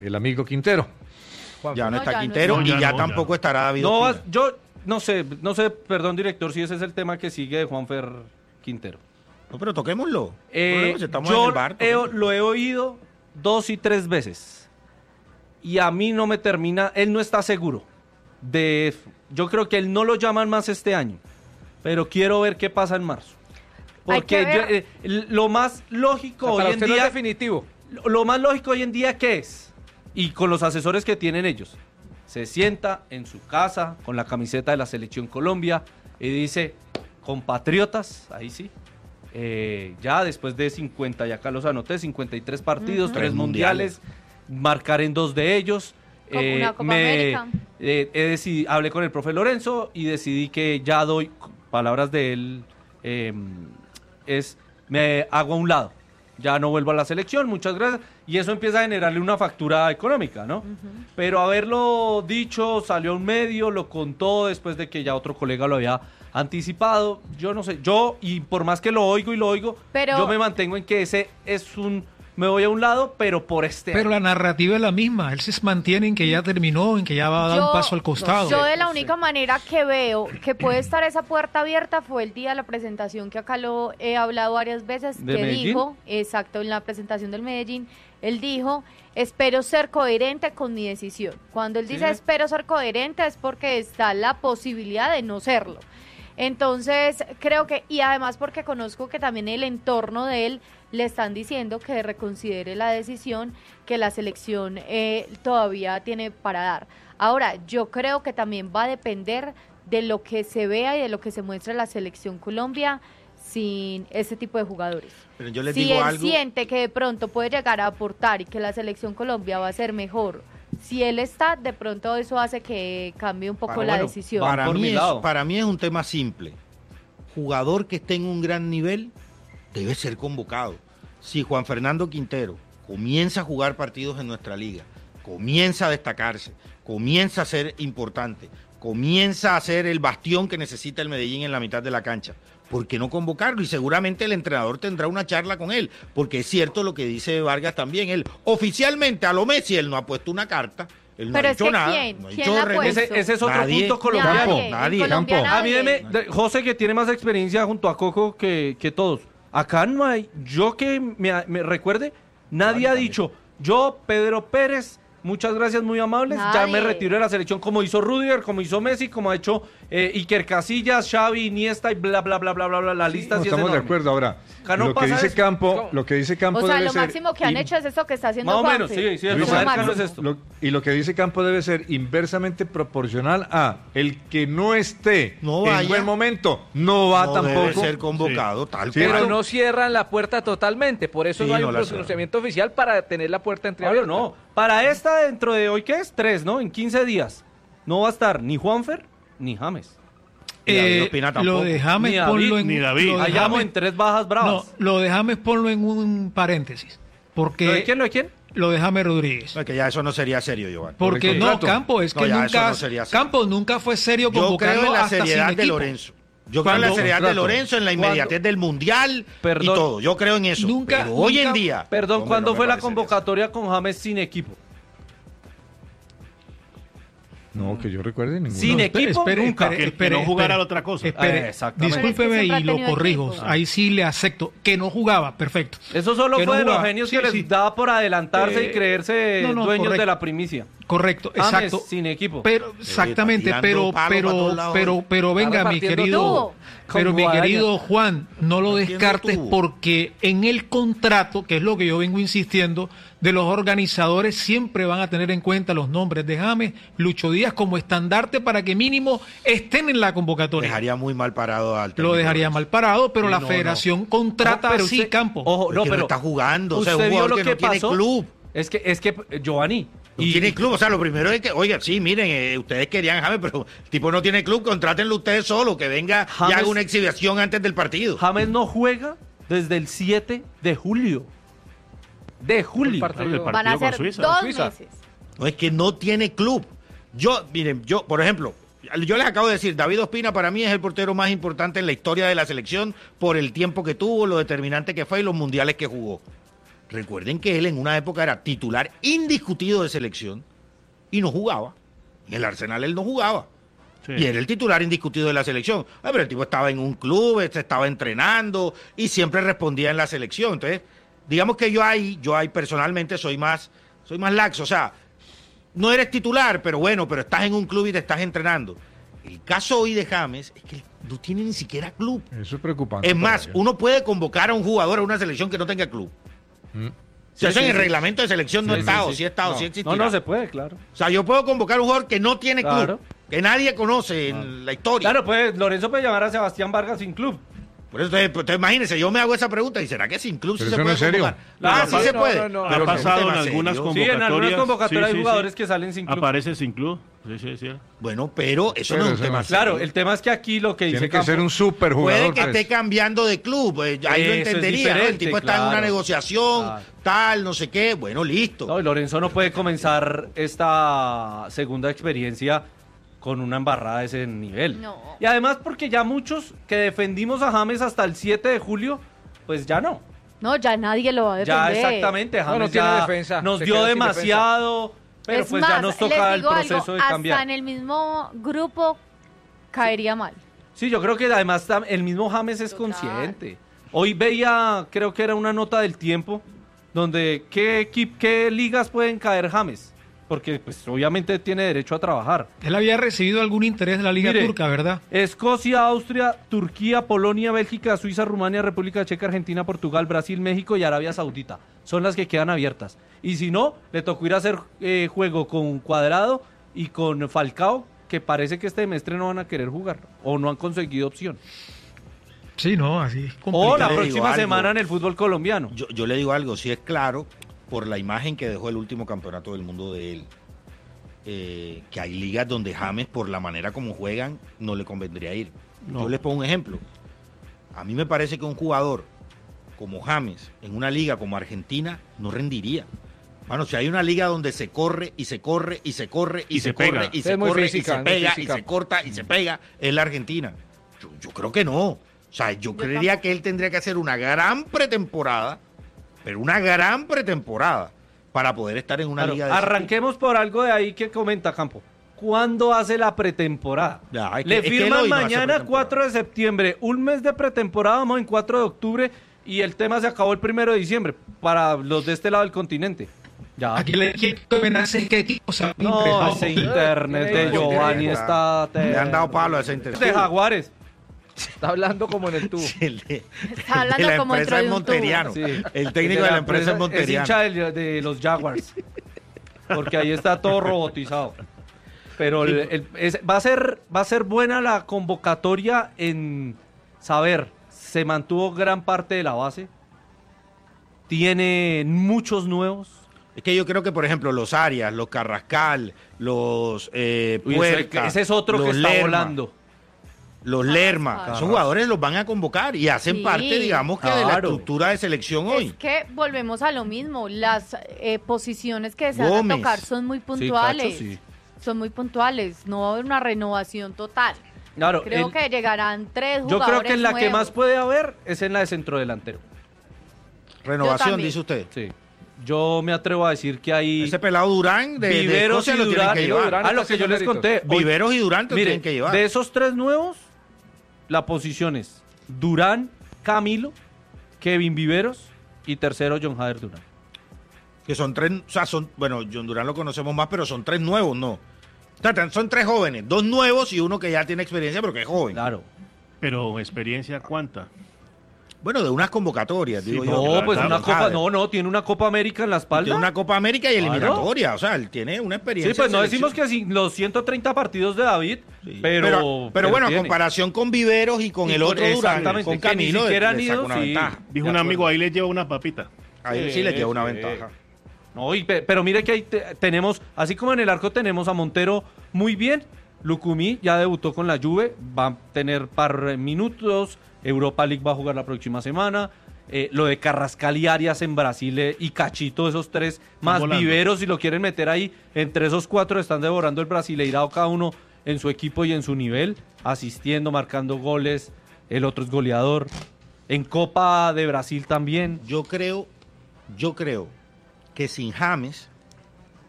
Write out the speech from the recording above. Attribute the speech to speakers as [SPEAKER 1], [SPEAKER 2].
[SPEAKER 1] el amigo Quintero.
[SPEAKER 2] Ya no está
[SPEAKER 3] ya no
[SPEAKER 2] Quintero
[SPEAKER 3] está.
[SPEAKER 2] y ya tampoco estará David Ospina.
[SPEAKER 4] Yo no sé, perdón, director, si ese es el tema que sigue de Juanfer Quintero.
[SPEAKER 2] No, pero toquémoslo. Si estamos en
[SPEAKER 4] Yo
[SPEAKER 2] el bar,
[SPEAKER 4] lo he oído 2 y 3 veces y a mí no me termina, él no está seguro yo creo que él no lo llaman más este año, pero quiero ver qué pasa en marzo. Porque lo más lógico hoy en día...
[SPEAKER 1] no es definitivo.
[SPEAKER 4] Lo más lógico hoy en día, ¿qué es? Y con los asesores que tienen ellos. Se sienta en su casa con la camiseta de la Selección Colombia y dice, compatriotas, ahí sí, ya después de 50, ya acá los anoté, 53 partidos, 3 mundiales, marcar en 2 de ellos.
[SPEAKER 3] Una Copa América.
[SPEAKER 4] Hablé con el profe Lorenzo y decidí que ya doy, palabras de él, me hago a un lado. Ya no vuelvo a la selección, muchas gracias. Y eso empieza a generarle una factura económica, ¿no? Pero haberlo dicho, salió a un medio, lo contó después de que ya otro colega lo había anticipado. Yo no sé, y por más que lo oigo,
[SPEAKER 3] pero
[SPEAKER 4] yo me mantengo en que ese es me voy a un lado, pero por este
[SPEAKER 5] Pero
[SPEAKER 4] año.
[SPEAKER 5] la narrativa es la misma, él se mantiene en que ya terminó, en que ya va a dar un paso al costado.
[SPEAKER 3] Yo de la única manera que veo que puede estar esa puerta abierta fue el día de la presentación, que acá lo he hablado varias veces,
[SPEAKER 4] ¿De
[SPEAKER 3] que
[SPEAKER 4] Medellín?
[SPEAKER 3] dijo, exacto, en la presentación del Medellín, él dijo, espero ser coherente con mi decisión. Cuando él dice espero ser coherente es porque está la posibilidad de no serlo. Entonces, creo que, y además porque conozco que también el entorno de él le están diciendo que reconsidere la decisión que la selección todavía tiene para dar. Ahora, yo creo que también va a depender de lo que se vea y de lo que se muestre la selección Colombia sin ese tipo de jugadores.
[SPEAKER 2] Pero yo les
[SPEAKER 3] Si
[SPEAKER 2] digo
[SPEAKER 3] él
[SPEAKER 2] algo.
[SPEAKER 3] siente que de pronto puede llegar a aportar y que la selección Colombia va a ser mejor, si él está, de pronto eso hace que cambie un poco la decisión.
[SPEAKER 2] Para mí es un tema simple. Jugador que esté en un gran nivel debe ser convocado. Si Juan Fernando Quintero comienza a jugar partidos en nuestra liga, comienza a destacarse, comienza a ser importante, comienza a ser el bastión que necesita el Medellín en la mitad de la cancha, ¿por qué no convocarlo? Y seguramente el entrenador tendrá una charla con él, porque es cierto lo que dice Vargas también, él oficialmente a lo Messi, él no ha puesto una carta, él no
[SPEAKER 3] Pero
[SPEAKER 2] ha
[SPEAKER 3] es
[SPEAKER 2] dicho
[SPEAKER 3] que
[SPEAKER 2] nada.
[SPEAKER 3] ¿quién?
[SPEAKER 2] No ha
[SPEAKER 3] ¿Quién
[SPEAKER 2] dicho
[SPEAKER 3] la ha
[SPEAKER 2] re-
[SPEAKER 3] puesto?
[SPEAKER 4] Ese es otro
[SPEAKER 2] Nadie.
[SPEAKER 4] punto colombiano.
[SPEAKER 2] Nadie.
[SPEAKER 4] A mí José, que tiene más experiencia junto a Coco que todos. Acá no hay, yo que me recuerde, nadie ha dicho, yo, Pedro Pérez, muchas gracias, muy amables, ya me
[SPEAKER 3] Nadie.
[SPEAKER 4] retiro de la selección, como hizo Rudiger, como hizo Messi, como ha hecho Iker Casillas, Xavi, Iniesta y bla, bla, bla, bla, bla, bla, la lista sí es
[SPEAKER 1] Estamos de
[SPEAKER 4] enorme.
[SPEAKER 1] acuerdo. Ahora,
[SPEAKER 4] Acá no
[SPEAKER 1] lo que
[SPEAKER 4] pasa
[SPEAKER 1] dice
[SPEAKER 4] eso.
[SPEAKER 1] Campo, lo que dice Campo
[SPEAKER 3] O sea,
[SPEAKER 1] debe
[SPEAKER 3] lo
[SPEAKER 1] ser
[SPEAKER 3] máximo que han hecho es eso que está haciendo
[SPEAKER 4] Más o menos,
[SPEAKER 3] Juanfe.
[SPEAKER 4] sí,
[SPEAKER 3] Eso
[SPEAKER 4] lo
[SPEAKER 3] es
[SPEAKER 4] más
[SPEAKER 3] lo
[SPEAKER 4] cercano
[SPEAKER 3] máximo.
[SPEAKER 4] es esto.
[SPEAKER 1] y lo que dice Campo debe ser inversamente proporcional a el que no esté
[SPEAKER 2] No
[SPEAKER 1] en
[SPEAKER 2] vaya.
[SPEAKER 1] buen momento, no va
[SPEAKER 2] No
[SPEAKER 1] tampoco.
[SPEAKER 2] debe ser convocado, tal
[SPEAKER 1] ¿Cierto?
[SPEAKER 6] Pero
[SPEAKER 2] cual.
[SPEAKER 6] no cierran la puerta totalmente, por eso
[SPEAKER 2] Sí,
[SPEAKER 6] no hay
[SPEAKER 2] no
[SPEAKER 6] un
[SPEAKER 2] la
[SPEAKER 6] pronunciamiento oficial para tener la puerta
[SPEAKER 4] Obvio,
[SPEAKER 6] entreabierta.
[SPEAKER 4] no. Para esta, dentro de hoy, ¿qué es? 3, ¿no? En 15 días. No va a estar ni Juanfer ni James.
[SPEAKER 2] Y David Ospina tampoco.
[SPEAKER 5] Lo de James,
[SPEAKER 4] Ni David,
[SPEAKER 5] ponlo en
[SPEAKER 7] ni David.
[SPEAKER 5] lo de
[SPEAKER 4] Allá vamos
[SPEAKER 5] James-
[SPEAKER 4] en 3 bajas
[SPEAKER 5] no,
[SPEAKER 4] bravas.
[SPEAKER 5] lo de James ponlo en un paréntesis. Porque
[SPEAKER 4] ¿Lo de quién? ¿Lo de quién?
[SPEAKER 5] lo de James Rodríguez.
[SPEAKER 2] No, es que ya eso no sería serio, Giovanni.
[SPEAKER 5] Porque
[SPEAKER 1] Por el
[SPEAKER 5] no,
[SPEAKER 1] contrato.
[SPEAKER 5] Campo, es
[SPEAKER 2] No,
[SPEAKER 5] que
[SPEAKER 2] ya eso
[SPEAKER 5] nunca,
[SPEAKER 2] no sería serio.
[SPEAKER 5] Campo nunca fue serio
[SPEAKER 2] Yo
[SPEAKER 5] convocarlo
[SPEAKER 2] creo en la
[SPEAKER 5] hasta sin
[SPEAKER 2] seriedad de
[SPEAKER 5] equipo.
[SPEAKER 2] Lorenzo. Yo creo en la
[SPEAKER 5] Cuando-
[SPEAKER 2] seriedad de
[SPEAKER 1] Contrato.
[SPEAKER 2] Lorenzo, en la inmediatez del Mundial y todo. Yo creo en eso.
[SPEAKER 5] Nunca-
[SPEAKER 2] Pero hoy en
[SPEAKER 5] nunca-
[SPEAKER 2] día...
[SPEAKER 4] Perdón,
[SPEAKER 2] hombre,
[SPEAKER 4] ¿cuándo
[SPEAKER 2] no me
[SPEAKER 4] fue la
[SPEAKER 2] parecería
[SPEAKER 4] convocatoria con James sin equipo?
[SPEAKER 1] No, que yo recuerde ninguno.
[SPEAKER 4] Sin
[SPEAKER 5] No,
[SPEAKER 4] equipo, nunca.
[SPEAKER 7] Que no jugara la otra cosa.
[SPEAKER 5] Espere,
[SPEAKER 4] exactamente.
[SPEAKER 5] discúlpeme
[SPEAKER 3] Pero es que
[SPEAKER 5] y
[SPEAKER 3] siempre
[SPEAKER 5] lo
[SPEAKER 3] ha tenido
[SPEAKER 5] corrijo.
[SPEAKER 3] equipo.
[SPEAKER 5] Ahí sí le acepto. Que no jugaba, perfecto.
[SPEAKER 4] Eso solo
[SPEAKER 5] Que
[SPEAKER 4] fue
[SPEAKER 5] no
[SPEAKER 4] de los
[SPEAKER 5] jugaba.
[SPEAKER 4] genios
[SPEAKER 5] Sí,
[SPEAKER 4] que les
[SPEAKER 5] sí.
[SPEAKER 4] daba por adelantarse y creerse
[SPEAKER 5] no,
[SPEAKER 4] dueños
[SPEAKER 5] correcto.
[SPEAKER 4] de la primicia.
[SPEAKER 5] Correcto,
[SPEAKER 4] James
[SPEAKER 5] exacto.
[SPEAKER 4] sin equipo.
[SPEAKER 5] Pero exactamente,
[SPEAKER 2] está tirando palos para todos lados.
[SPEAKER 5] pero venga, mi
[SPEAKER 6] repartiendo
[SPEAKER 5] querido,
[SPEAKER 3] tubo.
[SPEAKER 5] pero
[SPEAKER 4] Con
[SPEAKER 5] mi
[SPEAKER 4] guadaña.
[SPEAKER 5] querido Juan, no lo
[SPEAKER 2] Repartiendo
[SPEAKER 5] descartes
[SPEAKER 2] tubo.
[SPEAKER 5] porque en el contrato, que es lo que yo vengo insistiendo, de los organizadores siempre van a tener en cuenta los nombres de James, Lucho Díaz como estandarte para que mínimo estén en la convocatoria.
[SPEAKER 2] Dejaría muy mal parado al
[SPEAKER 5] Lo
[SPEAKER 2] técnico
[SPEAKER 5] dejaría
[SPEAKER 2] Lorenzo.
[SPEAKER 5] mal parado, pero
[SPEAKER 2] Sí,
[SPEAKER 5] la
[SPEAKER 2] no,
[SPEAKER 5] federación contrata
[SPEAKER 4] Ojo, pero
[SPEAKER 5] así
[SPEAKER 4] usted-
[SPEAKER 5] Campo.
[SPEAKER 4] Ojo,
[SPEAKER 2] Es
[SPEAKER 4] no,
[SPEAKER 2] que
[SPEAKER 4] pero
[SPEAKER 2] está jugando, o sea,
[SPEAKER 4] usted
[SPEAKER 2] un
[SPEAKER 4] vio
[SPEAKER 2] jugador
[SPEAKER 4] lo
[SPEAKER 2] que
[SPEAKER 4] que
[SPEAKER 2] no tiene
[SPEAKER 4] pasó.
[SPEAKER 2] club.
[SPEAKER 4] Es que Giovanni.
[SPEAKER 2] No tiene club, o sea, lo primero es que, oiga, sí, miren, ustedes querían a James, pero el tipo no tiene club, contrátenlo ustedes solo, que venga y
[SPEAKER 4] James-
[SPEAKER 2] haga una exhibición antes del partido.
[SPEAKER 4] James no juega desde el 7 de julio. De julio.
[SPEAKER 7] Claro, el
[SPEAKER 3] Van a
[SPEAKER 7] partido con
[SPEAKER 3] ser
[SPEAKER 7] Suiza.
[SPEAKER 3] 2
[SPEAKER 4] Suiza.
[SPEAKER 3] meses.
[SPEAKER 2] No, es que no tiene club. Miren, por ejemplo, yo les acabo de decir, David Ospina para mí es el portero más importante en la historia de la selección por el tiempo que tuvo, lo determinante que fue y los mundiales que jugó. Recuerden que él en una época era titular indiscutido de selección y no jugaba. En el Arsenal él no jugaba.
[SPEAKER 7] Sí.
[SPEAKER 2] Y era el titular indiscutido de la selección. Pero el tipo estaba en un club, estaba entrenando y siempre respondía en la selección. Entonces, digamos que yo ahí personalmente soy más laxo. O sea, no eres titular, pero estás en un club y te estás entrenando. El caso hoy de James es que no tiene ni siquiera club.
[SPEAKER 1] Eso es preocupante.
[SPEAKER 2] Es más,
[SPEAKER 1] para él.
[SPEAKER 2] uno puede convocar a un jugador a una selección que no tenga club. Si eso en el reglamento de selección no está, o si está, o si existirá.
[SPEAKER 4] No se puede, claro.
[SPEAKER 2] O sea, yo puedo convocar a un jugador que no tiene
[SPEAKER 4] Claro.
[SPEAKER 2] club, que nadie conoce en la historia.
[SPEAKER 4] Claro, pues Lorenzo puede llamar a Sebastián Vargas sin club.
[SPEAKER 2] Por eso, entonces, imagínense, yo me hago esa pregunta, ¿y será que sin club sí
[SPEAKER 1] Pero
[SPEAKER 2] se
[SPEAKER 1] eso no
[SPEAKER 2] puede
[SPEAKER 1] es serio.
[SPEAKER 2] convocar?
[SPEAKER 4] Claro,
[SPEAKER 2] sí se
[SPEAKER 6] no,
[SPEAKER 2] puede.
[SPEAKER 6] no.
[SPEAKER 7] Ha
[SPEAKER 2] Pero
[SPEAKER 7] pasado
[SPEAKER 2] es un
[SPEAKER 7] en
[SPEAKER 2] tema
[SPEAKER 7] algunas
[SPEAKER 2] serio.
[SPEAKER 7] convocatorias.
[SPEAKER 4] Sí, en algunas convocatorias
[SPEAKER 7] Sí,
[SPEAKER 4] hay jugadores que salen sin club.
[SPEAKER 7] Aparece sin club. Sí.
[SPEAKER 2] Bueno, pero eso
[SPEAKER 1] Pero
[SPEAKER 2] no es
[SPEAKER 1] eso
[SPEAKER 2] un tema
[SPEAKER 1] no es-
[SPEAKER 2] serio.
[SPEAKER 4] Claro, el tema es que aquí lo que dice
[SPEAKER 1] Tiene que
[SPEAKER 4] Campo-
[SPEAKER 1] ser un super
[SPEAKER 2] Puede
[SPEAKER 1] jugador.
[SPEAKER 2] que esté cambiando de club, ahí lo
[SPEAKER 4] Eso es
[SPEAKER 2] entendería, ¿no? El
[SPEAKER 4] diferente,
[SPEAKER 2] tipo está en una
[SPEAKER 4] claro.
[SPEAKER 2] negociación,
[SPEAKER 4] Claro.
[SPEAKER 2] tal, no sé qué, bueno, listo.
[SPEAKER 4] No, y Lorenzo no puede comenzar esta segunda experiencia con una embarrada de ese nivel.
[SPEAKER 3] No.
[SPEAKER 4] Y además porque ya muchos que defendimos a James hasta el 7 de julio, pues ya no.
[SPEAKER 3] No, ya nadie lo va a defender.
[SPEAKER 4] Ya exactamente, James
[SPEAKER 6] no tiene
[SPEAKER 4] ya
[SPEAKER 6] defensa,
[SPEAKER 4] nos
[SPEAKER 6] se
[SPEAKER 4] dio
[SPEAKER 6] queda sin
[SPEAKER 4] demasiado, pero
[SPEAKER 3] Es
[SPEAKER 4] pues
[SPEAKER 3] más,
[SPEAKER 4] ya nos
[SPEAKER 3] les
[SPEAKER 4] toca el
[SPEAKER 3] digo
[SPEAKER 4] proceso
[SPEAKER 3] algo,
[SPEAKER 4] de
[SPEAKER 3] hasta
[SPEAKER 4] cambiar.
[SPEAKER 3] en el mismo grupo caería mal.
[SPEAKER 4] Sí, yo creo que además el mismo James es
[SPEAKER 3] Total.
[SPEAKER 4] consciente. Hoy veía, creo que era una nota del Tiempo, donde qué ligas pueden caer James, porque pues obviamente tiene derecho a trabajar.
[SPEAKER 5] Él había recibido algún interés de la Liga
[SPEAKER 4] Mire,
[SPEAKER 5] Turca, ¿verdad?
[SPEAKER 4] Escocia, Austria, Turquía, Polonia, Bélgica, Suiza, Rumania, República Checa, Argentina, Portugal, Brasil, México y Arabia Saudita. Son las que quedan abiertas. Y si no, le tocó ir a hacer juego con Cuadrado y con Falcao, que parece que este semestre no van a querer jugar o no han conseguido opción.
[SPEAKER 5] Sí, no, así es
[SPEAKER 4] O
[SPEAKER 5] complicado.
[SPEAKER 4] la
[SPEAKER 2] le digo
[SPEAKER 4] próxima
[SPEAKER 2] algo.
[SPEAKER 4] semana en el fútbol colombiano.
[SPEAKER 2] Yo le digo algo, si es claro, por la imagen que dejó el último campeonato del mundo de él, que hay ligas donde James, por la manera como juegan, no le convendría ir.
[SPEAKER 4] No.
[SPEAKER 2] Yo les pongo un ejemplo. A mí me parece que un jugador como James, en una liga como Argentina, no rendiría. Bueno, si hay una liga donde se corre y se corre y se corre y,
[SPEAKER 7] Y
[SPEAKER 2] se
[SPEAKER 7] se
[SPEAKER 2] corre
[SPEAKER 7] pega.
[SPEAKER 2] y
[SPEAKER 6] Es
[SPEAKER 2] se
[SPEAKER 6] muy
[SPEAKER 2] corre
[SPEAKER 6] física,
[SPEAKER 2] y se
[SPEAKER 6] muy
[SPEAKER 2] pega y
[SPEAKER 6] física.
[SPEAKER 2] se corta y se pega, es la Argentina. Yo creo que no. O sea, yo creería
[SPEAKER 3] tampoco.
[SPEAKER 2] que él tendría que hacer una gran pretemporada, pero una gran pretemporada para poder estar en una
[SPEAKER 4] Claro,
[SPEAKER 2] liga de ese
[SPEAKER 4] arranquemos por algo de ahí que comenta Campo. ¿Cuándo hace la pretemporada?
[SPEAKER 2] Ya, es que-
[SPEAKER 4] Le
[SPEAKER 2] es que él
[SPEAKER 4] firman
[SPEAKER 2] hoy no hace
[SPEAKER 4] mañana
[SPEAKER 2] pretemporada.
[SPEAKER 4] 4 de septiembre, un mes de pretemporada, vamos en 4 de octubre y el tema se acabó el 1 de diciembre para los de este lado del continente. Ya.
[SPEAKER 5] Aquí le quiero amenazar que equipos se han
[SPEAKER 4] No,
[SPEAKER 5] interesado.
[SPEAKER 4] ese internet de
[SPEAKER 6] Tiene
[SPEAKER 4] Giovanni
[SPEAKER 2] idea.
[SPEAKER 4] está...
[SPEAKER 2] Le han dado palo a esa internet.
[SPEAKER 4] De Jaguares.
[SPEAKER 6] Está hablando como en el tubo.
[SPEAKER 2] El de,
[SPEAKER 3] Está hablando
[SPEAKER 2] el de la
[SPEAKER 3] como
[SPEAKER 2] empresa
[SPEAKER 3] dentro
[SPEAKER 2] es
[SPEAKER 3] de un
[SPEAKER 2] monteriano.
[SPEAKER 4] Sí.
[SPEAKER 2] El técnico de la empresa es monteriano.
[SPEAKER 4] Es hincha de los Jaguars. Porque ahí está todo robotizado. Pero va a ser buena la convocatoria en saber, se mantuvo gran parte de la base. Tiene muchos nuevos.
[SPEAKER 2] Es que yo creo que, por ejemplo, los Arias, los Carrascal, los
[SPEAKER 4] Uy,
[SPEAKER 2] Puerta,
[SPEAKER 4] ese es otro que
[SPEAKER 2] los
[SPEAKER 4] está
[SPEAKER 2] Lerma,
[SPEAKER 4] volando.
[SPEAKER 2] Los Lerma,
[SPEAKER 3] Carrascal.
[SPEAKER 2] esos jugadores los van a convocar y hacen
[SPEAKER 3] Sí.
[SPEAKER 2] parte, digamos, que de la
[SPEAKER 4] Claro.
[SPEAKER 2] estructura de selección hoy.
[SPEAKER 3] Es que volvemos a lo mismo. Las posiciones que se van
[SPEAKER 2] Gómez.
[SPEAKER 3] a tocar son muy
[SPEAKER 4] Sí,
[SPEAKER 3] puntuales.
[SPEAKER 4] Cacho, sí.
[SPEAKER 3] Son muy puntuales. No va a haber una renovación total.
[SPEAKER 4] Claro,
[SPEAKER 3] Creo que llegarán 3
[SPEAKER 4] yo
[SPEAKER 3] jugadores
[SPEAKER 4] creo que en la que
[SPEAKER 3] nuevos.
[SPEAKER 4] más puede haber es en la de centrodelantero.
[SPEAKER 2] Renovación,
[SPEAKER 3] también.
[SPEAKER 2] dice usted.
[SPEAKER 4] Sí. Yo me atrevo a decir que hay
[SPEAKER 2] Ese pelado Durán de
[SPEAKER 4] Viveros
[SPEAKER 2] Escocia
[SPEAKER 4] y
[SPEAKER 2] lo tienen
[SPEAKER 4] Durán.
[SPEAKER 2] que llevar.
[SPEAKER 6] Durán.
[SPEAKER 4] A lo
[SPEAKER 6] está
[SPEAKER 4] que yo les
[SPEAKER 6] haciendo
[SPEAKER 4] conté.
[SPEAKER 6] méritos.
[SPEAKER 4] Hoy-
[SPEAKER 2] Viveros y Durán te
[SPEAKER 4] Mire,
[SPEAKER 2] tienen que llevar.
[SPEAKER 4] de esos 3 nuevos, la posición es Durán, Camilo, Kevin Viveros y tercero John Jader Durán.
[SPEAKER 2] Que son 3, o sea, bueno, John Durán lo conocemos más, pero son 3 nuevos, ¿no? O sea, son 3 jóvenes, 2 nuevos y uno que ya tiene experiencia, pero que es joven.
[SPEAKER 4] Claro.
[SPEAKER 7] Pero experiencia, ¿cuánta?
[SPEAKER 2] Bueno, de unas convocatorias, digo yo.
[SPEAKER 4] No, pues
[SPEAKER 2] Claro,
[SPEAKER 4] una Copa,
[SPEAKER 2] Jader.
[SPEAKER 4] no, tiene una Copa América en la espalda.
[SPEAKER 2] Tiene una Copa América y
[SPEAKER 4] Claro.
[SPEAKER 2] eliminatoria, o sea, él tiene una experiencia.
[SPEAKER 4] Sí, pues
[SPEAKER 2] en
[SPEAKER 4] no
[SPEAKER 2] selección.
[SPEAKER 4] decimos que sin los 130 partidos de David,
[SPEAKER 2] Sí.
[SPEAKER 4] pero
[SPEAKER 2] bueno, a
[SPEAKER 4] tiene.
[SPEAKER 2] comparación con Viveros y con
[SPEAKER 4] Y
[SPEAKER 2] el
[SPEAKER 4] con-
[SPEAKER 2] otro Durán,
[SPEAKER 4] exactamente,
[SPEAKER 2] con
[SPEAKER 4] que ni
[SPEAKER 2] Camilo,
[SPEAKER 4] siquiera han
[SPEAKER 2] le
[SPEAKER 4] ido,
[SPEAKER 2] saca una
[SPEAKER 4] sí.
[SPEAKER 2] ventaja.
[SPEAKER 7] Dijo
[SPEAKER 2] De
[SPEAKER 7] un amigo,
[SPEAKER 2] acuerdo.
[SPEAKER 7] ahí les lleva una papita.
[SPEAKER 2] Ahí sí le lleva una
[SPEAKER 4] Sí.
[SPEAKER 2] ventaja.
[SPEAKER 4] No, pero mire que ahí tenemos, así como en el arco tenemos a Montero muy bien, Lucumí ya debutó con la Juve, va a tener par minutos, Europa League va a jugar la próxima semana, lo de Carrascal y Arias en Brasil y Cachito, esos 3, más
[SPEAKER 7] volando.
[SPEAKER 4] Viveros, si lo quieren meter ahí, entre esos 4 están devorando el Brasileirao cada uno en su equipo y en su nivel, asistiendo, marcando goles, el otro es goleador, en Copa de Brasil también.
[SPEAKER 2] Yo creo Yo creo que sin James